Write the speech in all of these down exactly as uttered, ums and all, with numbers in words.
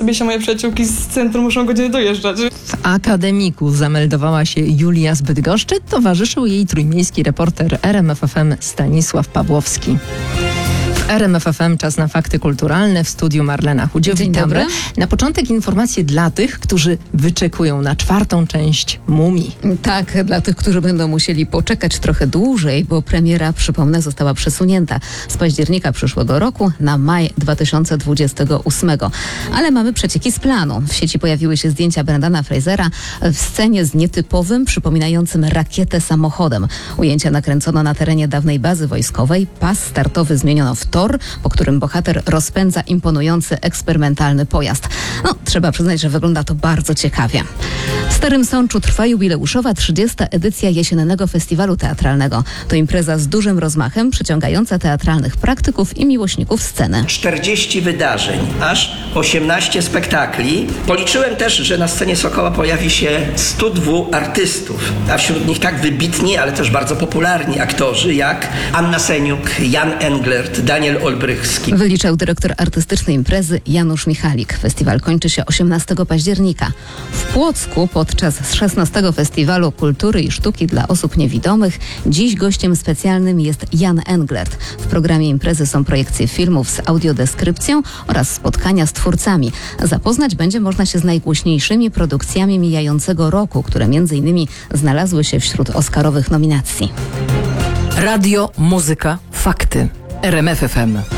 sobie się moje przyjaciółki z centrum muszą godzinę dojeżdżać. W akademiku zameldowała się Julia z Bydgoszczy, towarzyszył jej trójmiejski reporter R M F F M Stanisław Pawłowski. W R M F F M czas na fakty kulturalne, w studiu Marlena Chudzio. Dzień Witamy. dobry. Na początek informacje dla tych, którzy wyczekują na czwartą część Mumii. Tak, dla tych, którzy będą musieli poczekać trochę dłużej, bo premiera, przypomnę, została przesunięta z października przyszłego roku na maj dwa tysiące dwudziestego ósmego. Ale mamy przecieki z planu. W sieci pojawiły się zdjęcia Brendana Frasera w scenie z nietypowym, przypominającym rakietę samochodem. Ujęcia nakręcono na terenie dawnej bazy wojskowej. Pas startowy zmieniono w tor, po którym bohater rozpędza imponujący eksperymentalny pojazd. No, trzeba przyznać, że wygląda to bardzo ciekawie. W Starym Sączu trwa jubileuszowa trzydziesta edycja Jesiennego Festiwalu Teatralnego. To impreza z dużym rozmachem, przyciągająca teatralnych praktyków i miłośników sceny. czterdzieści wydarzeń, aż osiemnaście spektakli. Policzyłem też, że na scenie Sokoła pojawi się stu dwóch artystów, a wśród nich tak wybitni, ale też bardzo popularni aktorzy jak Anna Seniuk, Jan Englert, Daniel Olbrychski. Wyliczał dyrektor artystycznej imprezy Janusz Michalik. Festiwal kończy się osiemnastego października. W Płocku podczas szesnastego Festiwalu Kultury i Sztuki dla Osób Niewidomych dziś gościem specjalnym jest Jan Englert. W programie imprezy są projekcje filmów z audiodeskrypcją oraz spotkania z twórcami. Zapoznać będzie można się z najgłośniejszymi produkcjami mijającego roku, które między innymi znalazły się wśród oscarowych nominacji. Radio, muzyka, fakty. R M F F M.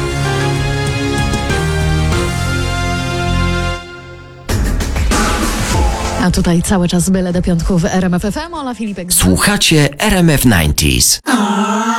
A tutaj cały czas byle do piątku w R M F F M. Ola Filipek. Słuchacie R M F dziewięćdziesiąt.